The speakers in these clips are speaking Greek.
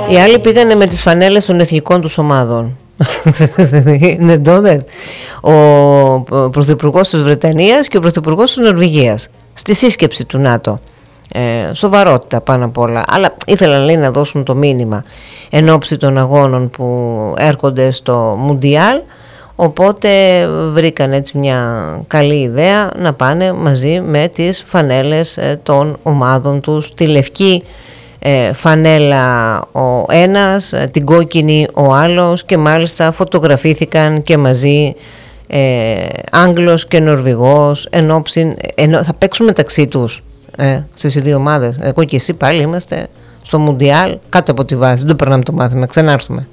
Οι άλλοι πήγανε με τις φανέλες των εθνικών τους ομάδων. Ο Πρωθυπουργός της Βρετανίας και ο Πρωθυπουργός της Νορβηγίας στη σύσκεψη του ΝΑΤΟ. Σοβαρότητα πάνω απ' όλα, αλλά ήθελαν, λέει, να δώσουν το μήνυμα εν ώψη των αγώνων που έρχονται στο Μουντιάλ, οπότε βρήκαν έτσι μια καλή ιδέα να πάνε μαζί με τις φανέλες των ομάδων τους, τη λευκή φανέλα ο ένας, την κόκκινη ο άλλος, και μάλιστα φωτογραφήθηκαν και μαζί Άγγλος και Νορβηγός θα παίξουν μεταξύ τους στις δύο ομάδες. Εγώ και εσύ πάλι είμαστε στο Μουντιάλ κάτω από τη βάση, δεν το περνάμε το μάθημα, ξανάρθουμε.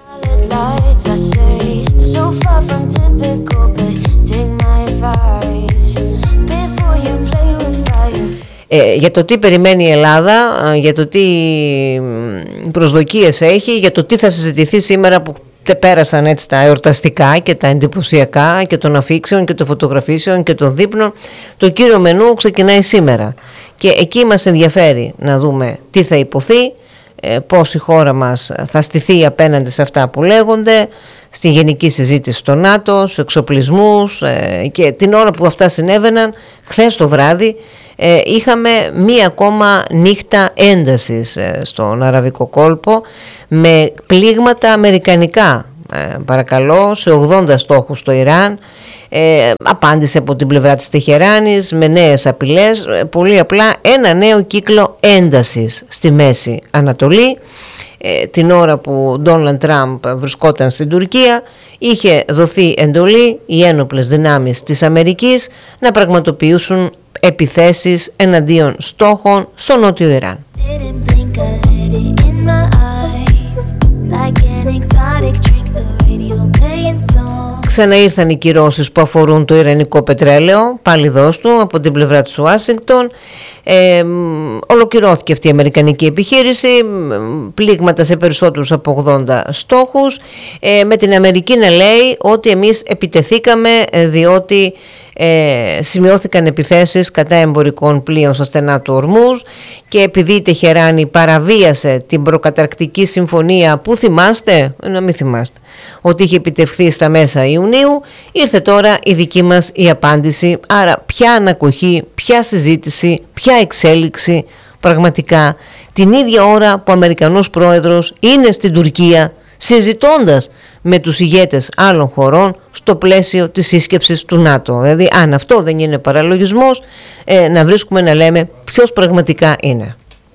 Για το τι περιμένει η Ελλάδα, για το τι προσδοκίες έχει, για το τι θα συζητηθεί σήμερα που πέρασαν έτσι τα εορταστικά και τα εντυπωσιακά και των αφίξεων και των φωτογραφίσεων και των δείπνων, το κύριο μενού ξεκινάει σήμερα και εκεί μας ενδιαφέρει να δούμε τι θα υποθεί, πώς η χώρα μας θα στηθεί απέναντι σε αυτά που λέγονται, στη γενική συζήτηση στο ΝΑΤΟ, στους εξοπλισμούς, και την ώρα που αυτά συνέβαιναν χθες το βράδυ είχαμε μία ακόμα νύχτα έντασης στον Αραβικό κόλπο με πλήγματα αμερικανικά, παρακαλώ, σε 80 στόχους στο Ιράν. Απάντησε από την πλευρά της Τεχεράνης με νέες απειλές, πολύ απλά ένα νέο κύκλο έντασης στη Μέση Ανατολή. Την ώρα που ο Ντόναλντ Τραμπ βρισκόταν στην Τουρκία, είχε δοθεί εντολή οι ένοπλες δυνάμεις της Αμερικής να πραγματοποιήσουν επιθέσεις εναντίον στόχων στο νότιο Ιράν. Ξαναήρθαν οι κυρώσεις που αφορούν το ιρανικό πετρέλαιο, πάλι δώστου από την πλευρά της Ουάσιγκτον. Ολοκληρώθηκε αυτή η αμερικανική επιχείρηση, πλήγματα σε περισσότερους από 80 στόχους, με την Αμερική να λέει ότι εμείς επιτεθήκαμε διότι σημειώθηκαν επιθέσεις κατά εμπορικών πλοίων στα στενά του Ορμούζ, και επειδή η Τεχεράνη παραβίασε την προκαταρκτική συμφωνία που θυμάστε, να μην θυμάστε, ότι είχε επιτευχθεί στα μέσα Ιουνίου, ήρθε τώρα η δική μας η απάντηση. Άρα ποια ανακοχή, ποια συζήτηση, ποια εξέλιξη, πραγματικά την ίδια ώρα που ο Αμερικανός πρόεδρος είναι στην Τουρκία συζητώντας με τους ηγέτες άλλων χωρών στο πλαίσιο της σύσκεψης του ΝΑΤΟ. Δηλαδή, αν αυτό δεν είναι παραλογισμός, να βρίσκουμε να λέμε ποιος πραγματικά είναι.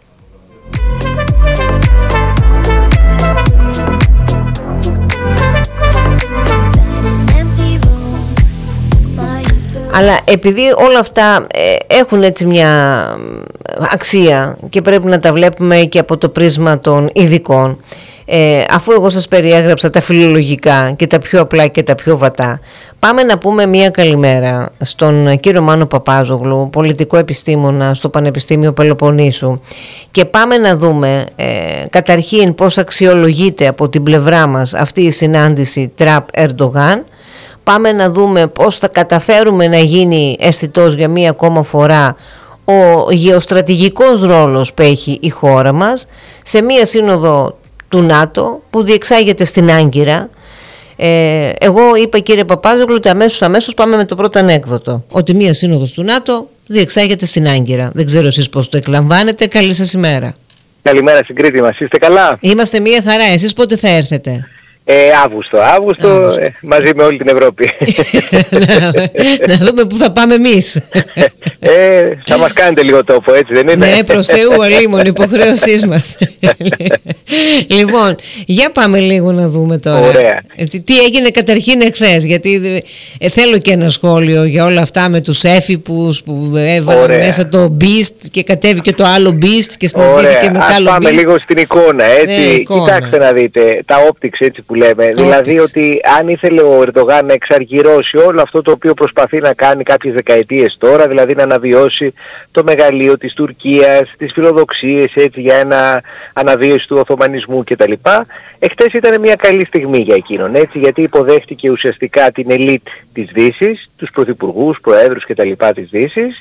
Αλλά επειδή όλα αυτά έχουν έτσι μια αξία και πρέπει να τα βλέπουμε και από το πρίσμα των ειδικών, αφού εγώ σας περιέγραψα τα φιλολογικά και τα πιο απλά και τα πιο βατά, πάμε να πούμε μια καλημέρα στον κύριο Μάνο Παπάζογλου, πολιτικό επιστήμονα στο Πανεπιστήμιο Πελοποννήσου, και πάμε να δούμε καταρχήν πώς αξιολογείται από την πλευρά μας αυτή η συνάντηση Τραμπ-Ερντογάν. Πάμε να δούμε πώς θα καταφέρουμε να γίνει αισθητός για μία ακόμα φορά ο γεωστρατηγικός ρόλος που έχει η χώρα μας σε μία σύνοδο του ΝΑΤΟ που διεξάγεται στην Άγκυρα. Εγώ είπα, κύριε Παπάζογλου, ότι αμέσως πάμε με το πρώτο ανέκδοτο, ότι μία σύνοδος του ΝΑΤΟ διεξάγεται στην Άγκυρα. Δεν ξέρω εσείς πώς το εκλαμβάνετε. Καλή σας ημέρα. Καλημέρα στην Κρήτη μας. Είστε καλά? Είμαστε μία χαρά. Εσείς πότε θα έρθετε? Αύγουστο, μαζί με όλη την Ευρώπη. Να δούμε πού θα πάμε εμείς. Θα μας κάνετε λίγο τόπο, έτσι δεν είναι? Ναι, προς Θεού αλίμον, υποχρέωσής μας. Λοιπόν, για πάμε λίγο να δούμε τώρα. Ωραία. Τι έγινε καταρχήν εχθές, γιατί θέλω και ένα σχόλιο για όλα αυτά με τους έφυπους που έβαλαν μέσα το Beast και κατέβηκε το άλλο Beast και συναντήθηκε με το άλλο Beast. Ας πάμε λίγο στην εικόνα, έτσι. Κοιτάξτε να δείτε, τα optics, έτσι που λέμε. Δηλαδή ότι αν ήθελε ο Ερντογάν να εξαργυρώσει όλο αυτό το οποίο προσπαθεί να κάνει κάποιες δεκαετίες τώρα, δηλαδή να αναβιώσει το μεγαλείο της Τουρκίας, τις φιλοδοξίες έτσι για ένα αναβίωση του Οθωμανισμού κτλ. Εχθές ήταν μια καλή στιγμή για εκείνον, έτσι, γιατί υποδέχτηκε ουσιαστικά την ελίτ της Δύσης, τους πρωθυπουργούς, προέδρους κτλ. Της Δύσης,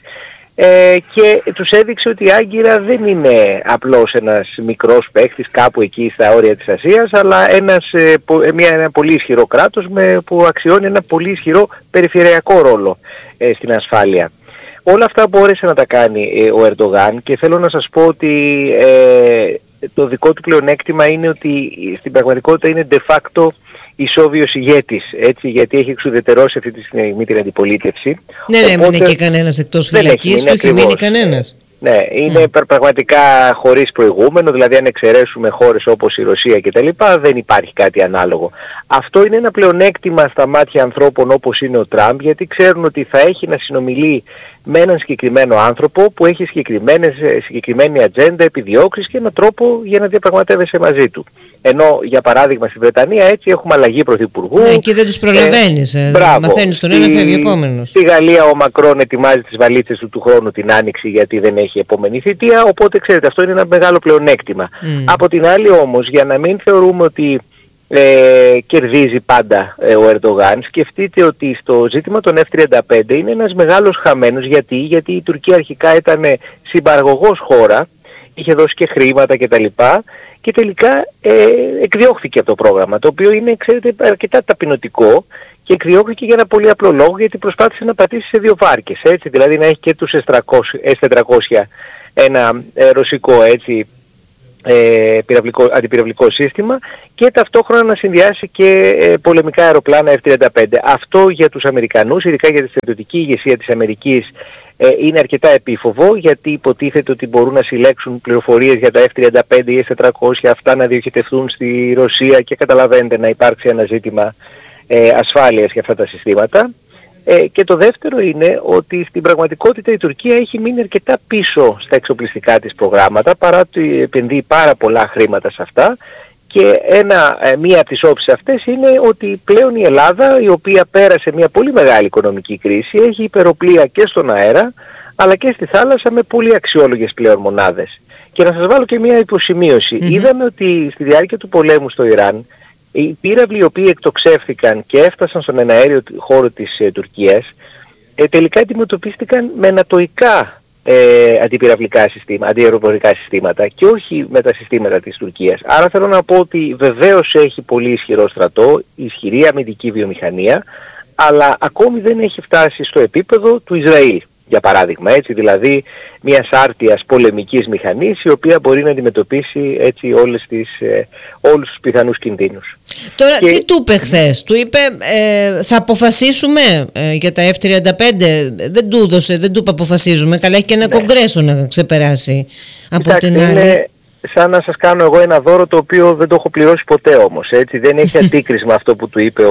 και τους έδειξε ότι η Άγκυρα δεν είναι απλώς ένας μικρός παίκτης κάπου εκεί στα όρια της Ασίας, αλλά ένα πολύ ισχυρό κράτος που αξιώνει ένα πολύ ισχυρό περιφερειακό ρόλο στην ασφάλεια. Όλα αυτά μπόρεσε να τα κάνει ο Ερντογάν και θέλω να σας πω ότι το δικό του πλεονέκτημα είναι ότι στην πραγματικότητα είναι de facto ισόβιος ηγέτης, έτσι, γιατί έχει εξουδετερώσει αυτή τη στιγμή την αντιπολίτευση. Δεν έμεινε και κανένας εκτός φυλακής, του έχει μείνει κανένας. Ναι, είναι πραγματικά χωρίς προηγούμενο, δηλαδή αν εξαιρέσουμε χώρες όπως η Ρωσία κτλ. Δεν υπάρχει κάτι ανάλογο. Αυτό είναι ένα πλεονέκτημα στα μάτια ανθρώπων όπως είναι ο Τραμπ, γιατί ξέρουν ότι θα έχει να συνομιλεί με έναν συγκεκριμένο άνθρωπο που έχει συγκεκριμένη ατζέντα, επιδιώξεις και έναν τρόπο για να διαπραγματεύεσαι μαζί του. Ενώ για παράδειγμα στη Βρετανία έτσι έχουμε αλλαγή πρωθυπουργού. Ναι, και δεν τους προλαβαίνεις. Μαθαίνεις τον ένα, φεύγει επόμενος. Στη Γαλλία ο Μακρόν ετοιμάζει τις βαλίτσες του χρόνου την Άνοιξη γιατί δεν έχει επόμενη θητεία. Οπότε ξέρετε, αυτό είναι ένα μεγάλο πλεονέκτημα. Από την άλλη όμως, για να μην θεωρούμε ότι κερδίζει πάντα ο Ερντογάν, σκεφτείτε ότι στο ζήτημα των F-35 είναι ένας μεγάλος χαμένος. Γιατί η Τουρκία αρχικά ήταν συμπαραγωγός χώρα, είχε δώσει και χρήματα κτλ. Και τελικά εκδιώχθηκε από το πρόγραμμα, το οποίο είναι, ξέρετε, αρκετά ταπεινωτικό και εκδιώχθηκε για ένα πολύ απλό λόγο, γιατί προσπάθησε να πατήσει σε δύο βάρκες, έτσι, δηλαδή να έχει και τους S-400, ένα ρωσικό, έτσι, αντιπυραυλικό σύστημα και ταυτόχρονα να συνδυάσει και πολεμικά αεροπλάνα F-35. Αυτό για τους Αμερικανούς, ειδικά για τη στρατιωτική ηγεσία της Αμερικής, είναι αρκετά επίφοβο, γιατί υποτίθεται ότι μπορούν να συλλέξουν πληροφορίες για τα F-35 ή S-400, αυτά να διοχετευτούν στη Ρωσία και καταλαβαίνετε να υπάρξει ένα ζήτημα ασφάλειας για αυτά τα συστήματα. Και το δεύτερο είναι ότι στην πραγματικότητα η Τουρκία έχει μείνει αρκετά πίσω στα εξοπλιστικά της προγράμματα, παρά ότι επενδύει πάρα πολλά χρήματα σε αυτά. Και μία από τις όψεις αυτές είναι ότι πλέον η Ελλάδα, η οποία πέρασε μια πολύ μεγάλη οικονομική κρίση, έχει υπεροπλία και στον αέρα αλλά και στη θάλασσα με πολύ αξιόλογες πλέον μονάδες. Και να σας βάλω και μια υποσημείωση. Είδαμε ότι στη διάρκεια του πολέμου στο Ιράν οι πύραυλοι οι οποίοι εκτοξεύθηκαν και έφτασαν στον εναέριο χώρο της Τουρκίας τελικά αντιμετωπίστηκαν με ανατοϊκά αντιπυραυλικά συστήματα, αντιαεροπορικά συστήματα και όχι με τα συστήματα της Τουρκίας. Άρα θέλω να πω ότι βεβαίως έχει πολύ ισχυρό στρατό, ισχυρή αμυντική βιομηχανία, αλλά ακόμη δεν έχει φτάσει στο επίπεδο του Ισραήλ, για παράδειγμα, έτσι, δηλαδή μιας άρτιας πολεμικής μηχανής η οποία μπορεί να αντιμετωπίσει έτσι όλους τους πιθανούς κινδύνους. Τώρα τι του είπε χθες? Του είπε θα αποφασίσουμε για τα F-35? Δεν του είπε αποφασίζουμε. Καλά, έχει και ένα κογκρέσο να ξεπεράσει. Από την άλλη. Είναι σαν να σας κάνω εγώ ένα δώρο το οποίο δεν το έχω πληρώσει ποτέ όμως. Έτσι. Δεν έχει αντίκρισμα αυτό που του είπε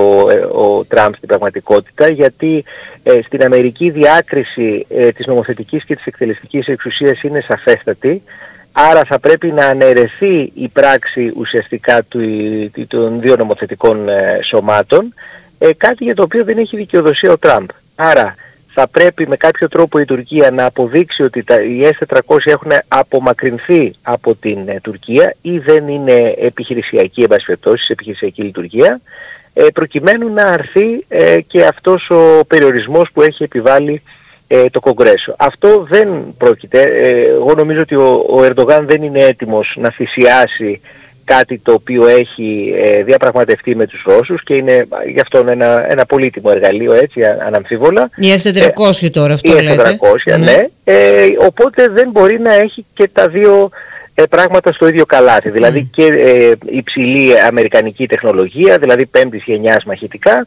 ο Τραμπ στην πραγματικότητα, γιατί στην Αμερική η διάκριση της νομοθετικής και της εκτελεστικής εξουσίας είναι σαφέστατη. Άρα θα πρέπει να αναιρεθεί η πράξη ουσιαστικά των δύο νομοθετικών σωμάτων, κάτι για το οποίο δεν έχει δικαιοδοσία ο Τραμπ. Άρα θα πρέπει με κάποιο τρόπο η Τουρκία να αποδείξει ότι οι S-400 έχουν απομακρυνθεί από την Τουρκία ή δεν είναι επιχειρησιακή, επιχειρησιακή λειτουργία, προκειμένου να αρθεί και αυτός ο περιορισμός που έχει επιβάλει το Κογκρέσο. Αυτό δεν πρόκειται. Εγώ νομίζω ότι ο Ερντογάν δεν είναι έτοιμος να θυσιάσει κάτι το οποίο έχει διαπραγματευτεί με τους Ρώσους και είναι γι' αυτό ένα πολύτιμο εργαλείο, έτσι, αναμφίβολα. Η S-400 τώρα, αυτό λέτε. Η S-400, ναι. Οπότε δεν μπορεί να έχει και τα δύο πράγματα στο ίδιο καλάθι. Δηλαδή και υψηλή αμερικανική τεχνολογία, δηλαδή πέμπτης γενιάς μαχητικά,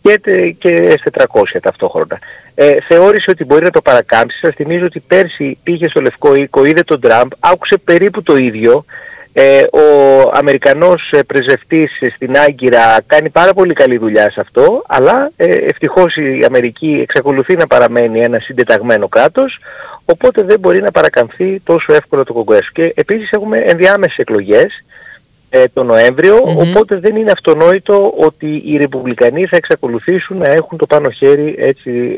και S-400 ταυτόχρονα. Θεώρησε ότι μπορεί να το παρακάμψει. Σας θυμίζω ότι πέρσι πήγε στο Λευκό Οίκο, είδε τον Τραμπ, άκουσε περίπου το ίδιο. Ο Αμερικανός πρεσβευτής στην Άγκυρα κάνει πάρα πολύ καλή δουλειά σε αυτό, αλλά ευτυχώς η Αμερική εξακολουθεί να παραμένει ένα συντεταγμένο κράτος, οπότε δεν μπορεί να παρακαμφθεί τόσο εύκολα το Κογκρέσο. Και επίσης έχουμε ενδιάμεσες εκλογές το Νοέμβριο, οπότε δεν είναι αυτονόητο ότι οι Ρεπουμπλικανοί θα εξακολουθήσουν να έχουν το πάνω χέρι, έτσι,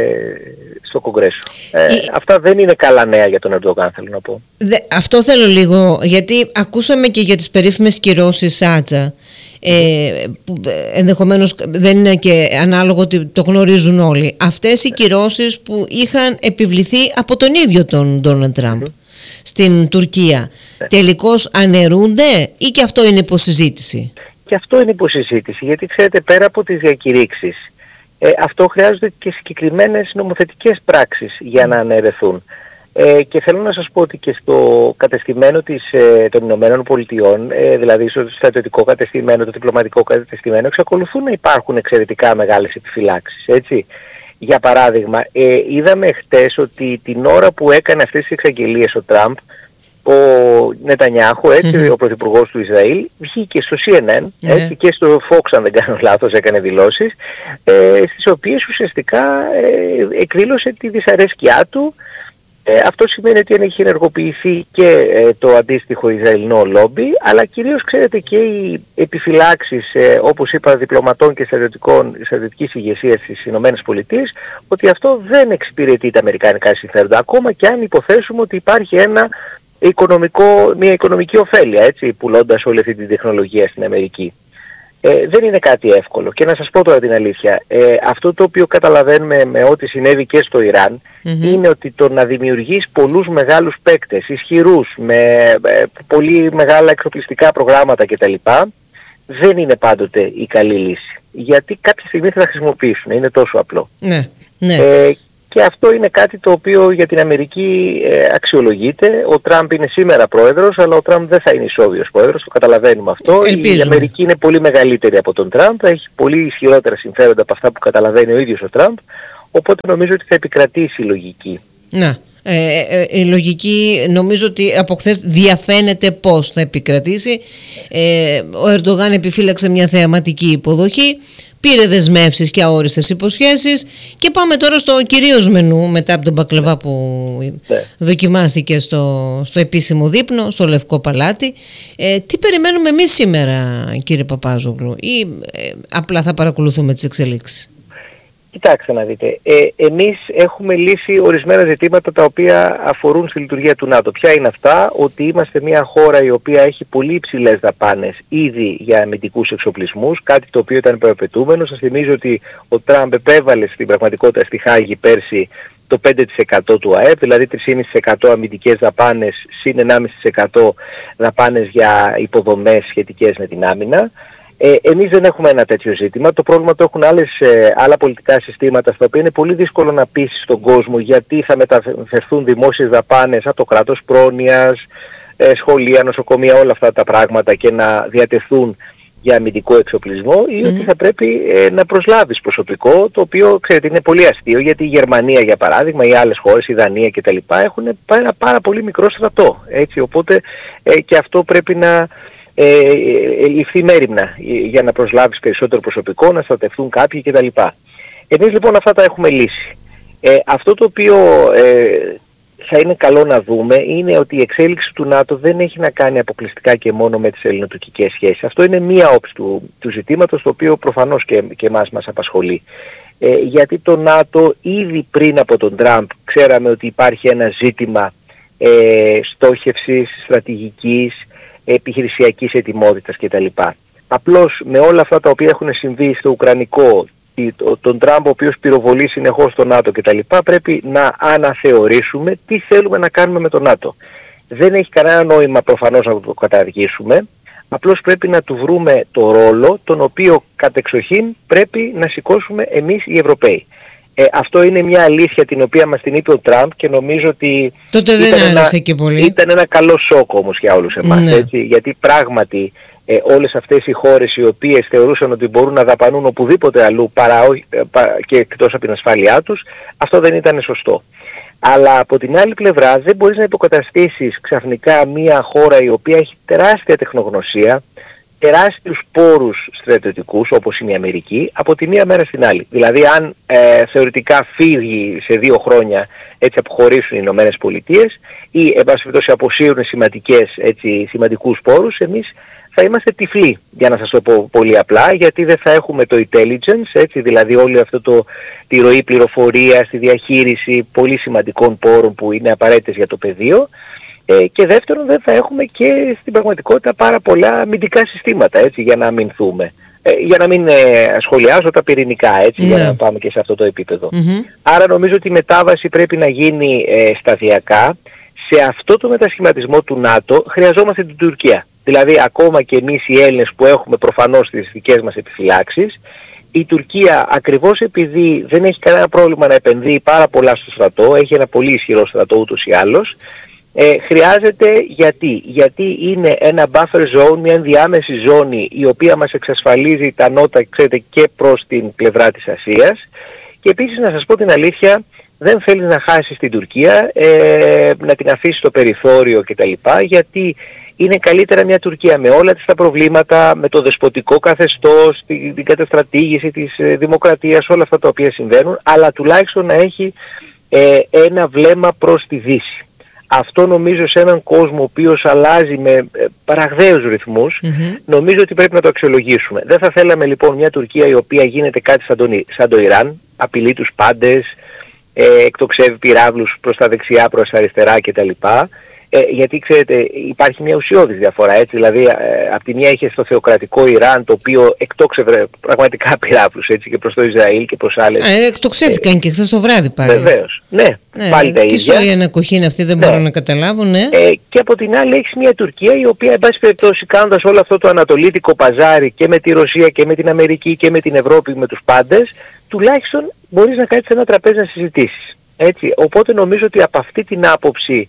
στο Κογκρέσο. Αυτά δεν είναι καλά νέα για τον Ερντογάν, θέλω να πω. Αυτό θέλω λίγο, γιατί ακούσαμε και για τις περίφημες κυρώσεις Άτζα. που ενδεχομένως δεν είναι και ανάλογο ότι το γνωρίζουν όλοι. Αυτές οι κυρώσεις που είχαν επιβληθεί από τον ίδιο τον Ντόναλντ Τραμπ στην Τουρκία, τελικώς αναιρούνται ή και αυτό είναι υποσυζήτηση? Και αυτό είναι υποσυζήτηση, γιατί ξέρετε, πέρα από τις διακηρύξεις, αυτό χρειάζονται και συγκεκριμένες νομοθετικές πράξεις για να αναιρεθούν. Και θέλω να σας πω ότι και στο κατεστημένο των Ηνωμένων Πολιτειών, δηλαδή στο στρατιωτικό κατεστημένο, το διπλωματικό κατεστημένο, εξακολουθούν να υπάρχουν εξαιρετικά μεγάλες επιφυλάξεις, έτσι. Για παράδειγμα, είδαμε χτες ότι την ώρα που έκανε αυτές τις εξαγγελίες ο Τραμπ, ο Νετανιάχου, έτσι, ο πρωθυπουργός του Ισραήλ, βγήκε στο CNN, έτσι, και στο Fox, αν δεν κάνω λάθος, έκανε δηλώσεις, στις οποίες ουσιαστικά εκδήλωσε τη δυσαρέσκειά του. Αυτό σημαίνει ότι έχει ενεργοποιηθεί και το αντίστοιχο Ισραηλινό λόμπι, αλλά κυρίως, ξέρετε, και οι επιφυλάξεις, όπως είπα, διπλωματών και στρατιωτικής ηγεσίας στις Ηνωμένες Πολιτείες, ότι αυτό δεν εξυπηρετεί τα αμερικανικά συμφέροντα, ακόμα και αν υποθέσουμε ότι υπάρχει μια οικονομική ωφέλεια, έτσι, πουλώντας όλη αυτή την τεχνολογία στην Αμερική. Δεν είναι κάτι εύκολο. Και να σας πω τώρα την αλήθεια, αυτό το οποίο καταλαβαίνουμε με ό,τι συνέβη και στο Ιράν, είναι ότι το να δημιουργείς πολλούς μεγάλους παίκτες, ισχυρούς, με πολύ μεγάλα εξοπλιστικά προγράμματα κτλ., δεν είναι πάντοτε η καλή λύση. Γιατί κάποια στιγμή θα τα χρησιμοποιήσουν, είναι τόσο απλό. Ναι. Και αυτό είναι κάτι το οποίο για την Αμερική αξιολογείται. Ο Τραμπ είναι σήμερα πρόεδρος, αλλά ο Τραμπ δεν θα είναι ισόβιος πρόεδρος, το καταλαβαίνουμε αυτό. Ελπίζουμε. Η Αμερική είναι πολύ μεγαλύτερη από τον Τραμπ, έχει πολύ ισχυρότερα συμφέροντα από αυτά που καταλαβαίνει ο ίδιος ο Τραμπ, οπότε νομίζω ότι θα επικρατήσει η λογική. Ναι. Η λογική νομίζω ότι από χθες διαφαίνεται πώς θα επικρατήσει. Ο Ερντογάν επιφύλαξε μια θεαματική υποδοχή, πήρε δεσμεύσεις και αόριστες υποσχέσεις και πάμε τώρα στο κυρίως μενού μετά από τον μπακλαβά που δοκιμάστηκε στο επίσημο δείπνο, στο Λευκό Παλάτι. Τι περιμένουμε εμείς σήμερα, κύριε Παπάζογλου, ή απλά θα παρακολουθούμε τις εξελίξεις? Κοιτάξτε να δείτε, εμείς έχουμε λύσει ορισμένα ζητήματα τα οποία αφορούν στη λειτουργία του ΝΑΤΟ. Ποια είναι αυτά? Ότι είμαστε μια χώρα η οποία έχει πολύ υψηλές δαπάνες ήδη για αμυντικούς εξοπλισμούς, κάτι το οποίο ήταν προαπαιτούμενο. Σας θυμίζω ότι ο Τραμπ επέβαλε στην πραγματικότητα στη Χάγη πέρσι το 5% του ΑΕΠ, δηλαδή 3,5% αμυντικές δαπάνες συν 1,5% δαπάνες για υποδομές σχετικές με την άμυνα. Εμείς δεν έχουμε ένα τέτοιο ζήτημα. Το πρόβλημα το έχουν άλλα πολιτικά συστήματα, στα οποία είναι πολύ δύσκολο να πείσεις τον κόσμο γιατί θα μεταφερθούν δημόσιες δαπάνες από το κράτος πρόνοιας, σχολεία, νοσοκομεία, όλα αυτά τα πράγματα και να διατεθούν για αμυντικό εξοπλισμό, ή ότι θα πρέπει να προσλάβεις προσωπικό, το οποίο, ξέρετε, είναι πολύ αστείο, γιατί η Γερμανία, για παράδειγμα, ή άλλες χώρες, η Δανία κτλ. Έχουν πάρα πολύ μικρό στρατό. Έτσι, οπότε και αυτό πρέπει να ληφθεί μέριμνα για να προσλάβεις περισσότερο προσωπικό, να στρατευτούν κάποιοι κτλ. Εμείς λοιπόν αυτά τα έχουμε λύσει. Αυτό το οποίο θα είναι καλό να δούμε είναι ότι η εξέλιξη του ΝΑΤΟ δεν έχει να κάνει αποκλειστικά και μόνο με τις ελληνοτουρκικές σχέσεις. Αυτό είναι μία όψη του ζητήματος, το οποίο προφανώς και εμάς μας απασχολεί. Γιατί το ΝΑΤΟ ήδη πριν από τον Τραμπ ξέραμε ότι υπάρχει ένα ζήτημα στόχευσης, στρατηγικής, επιχειρησιακής ετοιμότητας κτλ. Απλώς με όλα αυτά τα οποία έχουν συμβεί στο Ουκρανικό, τον Τραμπ ο οποίος πυροβολεί συνεχώς το ΝΑΤΟ κτλ, πρέπει να αναθεωρήσουμε τι θέλουμε να κάνουμε με το ΝΑΤΟ. Δεν έχει κανένα νόημα προφανώς να το καταργήσουμε, απλώς πρέπει να του βρούμε το ρόλο τον οποίο κατεξοχήν πρέπει να σηκώσουμε εμείς οι Ευρωπαίοι. Αυτό είναι μια αλήθεια την οποία μας την είπε ο Τραμπ και νομίζω ότι τότε δεν άρεσε και πολύ. Ήταν ένα καλό σοκ όμως για όλους εμάς, έτσι, γιατί πράγματι όλες αυτές οι χώρες οι οποίες θεωρούσαν ότι μπορούν να δαπανούν οπουδήποτε αλλού και εκτός από την ασφάλειά τους, αυτό δεν ήταν σωστό. Αλλά από την άλλη πλευρά δεν μπορείς να υποκαταστήσεις ξαφνικά μια χώρα η οποία έχει τεράστια τεχνογνωσία, τεράστιους πόρους στρατιωτικούς όπως είναι η Αμερική, από τη μία μέρα στην άλλη. Δηλαδή αν θεωρητικά φύγει σε 2 χρόνια, έτσι αποχωρήσουν οι Ηνωμένες Πολιτείες ή εν πάση περιπτώσει αποσύρουν σημαντικούς πόρους, εμείς θα είμαστε τυφλοί, για να σας το πω πολύ απλά, γιατί δεν θα έχουμε το intelligence, έτσι, δηλαδή όλη αυτό τη ροή πληροφορίας, τη διαχείριση πολύ σημαντικών πόρων που είναι απαραίτητες για το πεδίο. Και δεύτερον, δεν θα έχουμε και στην πραγματικότητα πάρα πολλά αμυντικά συστήματα, έτσι, για να αμυνθούμε. Για να μην σχολιάζω τα πυρηνικά, έτσι, για να πάμε και σε αυτό το επίπεδο. Άρα νομίζω ότι η μετάβαση πρέπει να γίνει σταδιακά. Σε αυτό το μετασχηματισμό του ΝΑΤΟ χρειαζόμαστε την Τουρκία. Δηλαδή ακόμα και εμείς οι Έλληνες που έχουμε προφανώς τις δικές μας επιφυλάξεις, η Τουρκία ακριβώς επειδή δεν έχει κανένα πρόβλημα να επενδύει πάρα πολλά στο στρατό, έχει ένα πολύ ισχυρό στρατό ούτως ή άλλως, χρειάζεται γιατί είναι ένα buffer zone, μια ενδιάμεση ζώνη η οποία μας εξασφαλίζει τα νότα, ξέρετε, και προς την πλευρά της Ασίας. Και επίσης να σας πω την αλήθεια, δεν θέλεις να χάσεις την Τουρκία, να την αφήσεις στο περιθώριο κτλ. Γιατί είναι καλύτερα μια Τουρκία με όλα της τα προβλήματα, με το δεσποτικό καθεστώς, την καταστρατήγηση της δημοκρατίας, όλα αυτά τα οποία συμβαίνουν, αλλά τουλάχιστον να έχει ένα βλέμμα προς τη Δύση. Αυτό νομίζω σε έναν κόσμο ο οποίος αλλάζει με παραγδαίους ρυθμούς, νομίζω ότι πρέπει να το αξιολογήσουμε. Δεν θα θέλαμε λοιπόν μια Τουρκία η οποία γίνεται κάτι σαν το Ιράν, απειλεί τους πάντες, εκτοξεύει πυράβλους προς τα δεξιά, προς τα αριστερά κτλ. Γιατί ξέρετε υπάρχει μια ουσιώδης διαφορά, έτσι, δηλαδή από τη μια είχε στο θεοκρατικό Ιράν το οποίο εκτόξευε πραγματικά πυράβλους, έτσι, και προς το Ισραήλ και προς άλλες. Εκτοξεύτηκαν και χθες το βράδυ πάλι. Βεβαίως, ναι, πάλι τα ίδια. Τι σοϊ ανακοχή είναι αυτή, δεν μπορώ να καταλάβω, ναι. Και από την άλλη έχεις μια Τουρκία η οποία εν πάση περιπτώσει κάνοντας όλο αυτό το ανατολίτικο παζάρι και με τη Ρωσία και με την Αμερική και με την Ευρώπη, με τους πάντες, τουλάχιστον μπορείς να κάτσεις σε ένα τραπέζι να συζητήσεις. Έτσι. Οπότε νομίζω ότι από αυτή την άποψη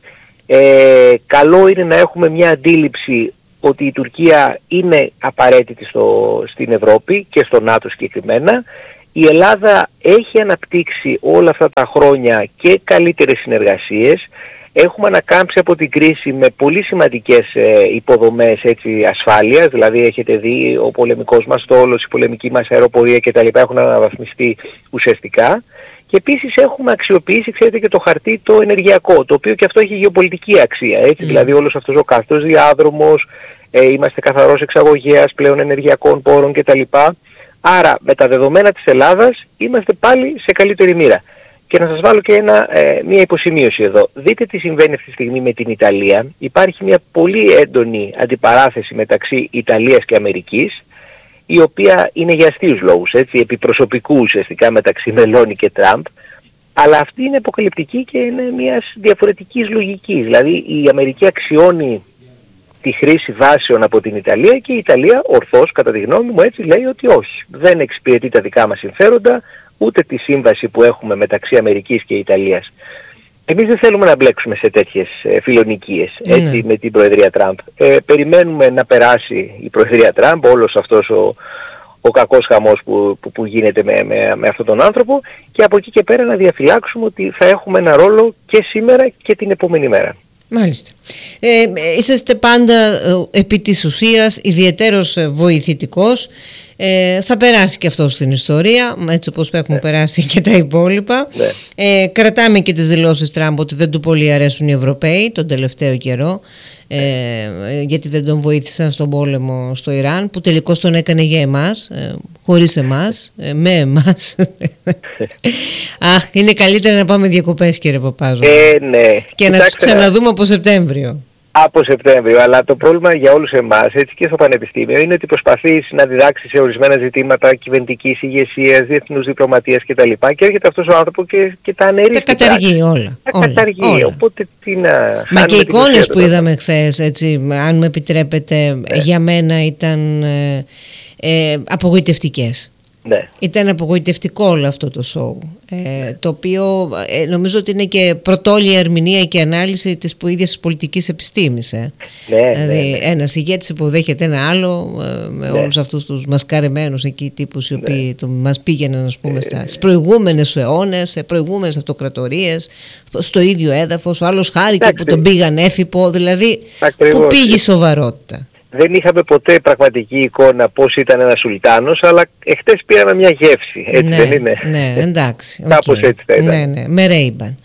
καλό είναι να έχουμε μια αντίληψη ότι η Τουρκία είναι απαραίτητη στην Ευρώπη και στο ΝΑΤΟ συγκεκριμένα. Η Ελλάδα έχει αναπτύξει όλα αυτά τα χρόνια και καλύτερες συνεργασίες. Έχουμε ανακάμψει από την κρίση με πολύ σημαντικές υποδομές, έτσι, ασφάλειας, δηλαδή έχετε δει ο πολεμικός μας στόλος, η πολεμική μας αεροπορία κτλ. Έχουν αναβαθμιστεί ουσιαστικά. Και επίσης έχουμε αξιοποιήσει, ξέρετε, και το χαρτί το ενεργειακό, το οποίο και αυτό έχει γεωπολιτική αξία, έτσι, δηλαδή όλος αυτός ο καυτός διάδρομος, είμαστε καθαρός εξαγωγέας πλέον ενεργειακών πόρων κτλ. Άρα με τα δεδομένα της Ελλάδας είμαστε πάλι σε καλύτερη μοίρα. Και να σας βάλω και μια υποσημείωση εδώ. Δείτε τι συμβαίνει αυτή τη στιγμή με την Ιταλία. Υπάρχει μια πολύ έντονη αντιπαράθεση μεταξύ Ιταλίας και Αμερικής, η οποία είναι για αστείους λόγους, έτσι, επιπροσωπικού ουσιαστικά μεταξύ Μελώνη και Τραμπ, αλλά αυτή είναι αποκαλυπτική και είναι μιας διαφορετικής λογικής. Δηλαδή η Αμερική αξιώνει τη χρήση βάσεων από την Ιταλία και η Ιταλία ορθώς, κατά τη γνώμη μου, έτσι, λέει ότι όχι, δεν εξυπηρετεί τα δικά μας συμφέροντα, ούτε τη σύμβαση που έχουμε μεταξύ Αμερικής και Ιταλίας. Εμείς δεν θέλουμε να μπλέξουμε σε τέτοιες φιλονικίες, έτσι, με την Προεδρία Τραμπ. Περιμένουμε να περάσει η Προεδρία Τραμπ, όλος αυτός ο κακός χαμός που γίνεται με αυτόν τον άνθρωπο, και από εκεί και πέρα να διαφυλάξουμε ότι θα έχουμε ένα ρόλο και σήμερα και την επόμενη μέρα. Μάλιστα. Είσαστε πάντα επί της ουσίας ιδιαιτέρως βοηθητικός. Θα περάσει και αυτό στην ιστορία, έτσι όπως έχουν περάσει και τα υπόλοιπα. Κρατάμε και τις δηλώσεις Τραμπ ότι δεν του πολύ αρέσουν οι Ευρωπαίοι τον τελευταίο καιρό, γιατί δεν τον βοήθησαν στον πόλεμο στο Ιράν, που τελικώς τον έκανε για εμάς, χωρίς εμάς, με εμάς. Αχ, είναι καλύτερα να πάμε διακοπές, κύριε Παπάζο, ναι. Και να τους ξαναδούμε από Σεπτέμβριο. Από Σεπτέμβριο, αλλά το πρόβλημα για όλους εμάς, έτσι, και στο Πανεπιστήμιο, είναι ότι προσπαθείς να διδάξεις σε ορισμένα ζητήματα κυβερνητικής ηγεσίας, διεθνούς διπλωματίας κτλ. Και έρχεται αυτός ο άνθρωπος και τα αναιρεί. Τα καταργεί όλα. Τα καταργεί, όλα. Οπότε τι να... Μα και οι εικόνες που είδαμε χθες, έτσι, αν μου επιτρέπετε, για μένα ήταν απογοητευτικές. Ναι. Ήταν απογοητευτικό όλο αυτό το σοου, το οποίο νομίζω ότι είναι και πρωτόλια ερμηνεία και ανάλυση της ίδιας της πολιτικής επιστήμης. Δηλαδή ένας ηγέτης υποδέχεται ένα άλλο, με όλους αυτούς τους μασκαρεμένους εκεί τύπους οι οποίοι μας πήγαιναν, ας πούμε, στις προηγούμενες αιώνες, σε προηγούμενες αυτοκρατορίες, στο ίδιο έδαφος. Ο άλλος χάρηκε που τον πήγαν έφυπο, δηλαδή που πήγε η σοβαρότητα. Δεν είχαμε ποτέ πραγματική εικόνα πώς ήταν ένας σουλτάνος, αλλά εχθές πήραμε μια γεύση, έτσι, δεν είναι? Ναι, εντάξει. Κάπως έτσι θα ήταν. Ναι, με Ρέιμπαν.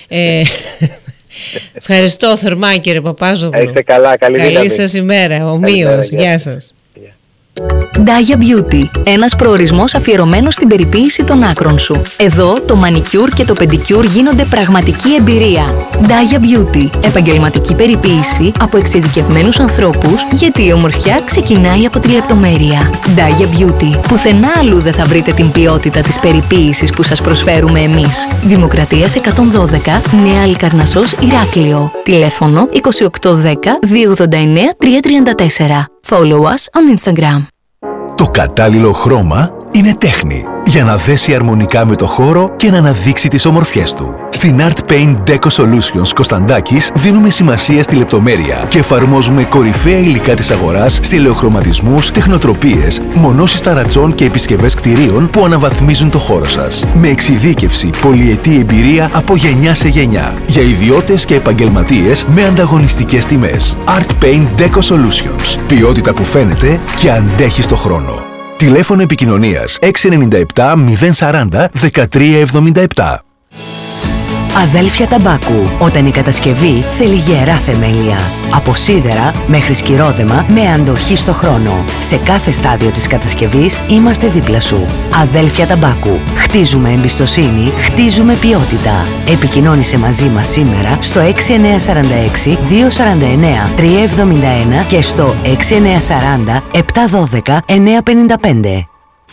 Ευχαριστώ θερμά, κύριε Παπάζογλου. Είστε καλά, καλή σας ημέρα, ομοίως. Γεια σας. Daya Beauty. Ένας προορισμός αφιερωμένος στην περιποίηση των άκρων σου. Εδώ το μανικιούρ και το πεντικιούρ γίνονται πραγματική εμπειρία. Daya Beauty. Επαγγελματική περιποίηση από εξειδικευμένους ανθρώπους, γιατί η ομορφιά ξεκινάει από τη λεπτομέρεια. Daya Beauty. Πουθενά αλλού δεν θα βρείτε την ποιότητα της περιποίησης που σας προσφέρουμε εμείς. Δημοκρατίας 112, Νέα Αλικαρνασσός, Ηράκλειο. Τηλέφωνο 2810 289 334. Follow us on Instagram. Το κατάλληλο χρώμα είναι τέχνη για να δέσει αρμονικά με το χώρο και να αναδείξει τις ομορφιές του. Στην Art Paint Deco Solutions Κωνσταντάκης δίνουμε σημασία στη λεπτομέρεια και εφαρμόζουμε κορυφαία υλικά της αγοράς σε ελαιοχρωματισμούς, τεχνοτροπίες, μονώσεις ταρατσών και επισκευές κτηρίων που αναβαθμίζουν το χώρο σας. Με εξειδίκευση, πολυετή εμπειρία από γενιά σε γενιά. Για ιδιώτες και επαγγελματίες με ανταγωνιστικές τιμές. Art Paint Deco Solutions. Ποιότητα που φαίνεται και αντέχει στο χρόνο. Τηλέφωνο επικοινωνίας 697 040 1377. Αδέλφια Ταμπάκου. Όταν η κατασκευή θέλει γερά θεμέλια. Από σίδερα μέχρι σκυρόδεμα με αντοχή στο χρόνο. Σε κάθε στάδιο της κατασκευής είμαστε δίπλα σου. Αδέλφια Ταμπάκου. Χτίζουμε εμπιστοσύνη, χτίζουμε ποιότητα. Επικοινώνησε μαζί μας σήμερα στο 6946 249 371 και στο 6940 712 955.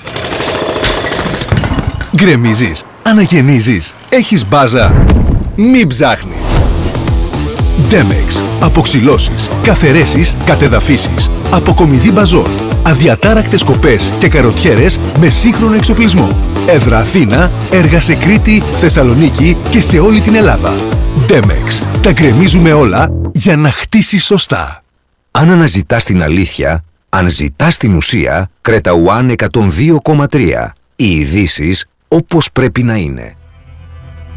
Γκρεμίζεις, αναγεννίζεις, έχεις μπάζα. Μην ψάχνεις. Demex. Αποξυλώσεις, καθαιρέσεις, κατεδαφίσεις, αποκομιδή μπαζών, αδιατάρακτες κοπές και καροτιέρες με σύγχρονο εξοπλισμό. Έδρα Αθήνα, έργα σε Κρήτη, Θεσσαλονίκη και σε όλη την Ελλάδα. Demex. Τα γκρεμίζουμε όλα για να χτίσεις σωστά. Αν αναζητάς την αλήθεια, αν ζητάς την ουσία, Creta One 102,3. Οι ειδήσεις όπως πρέπει να είναι.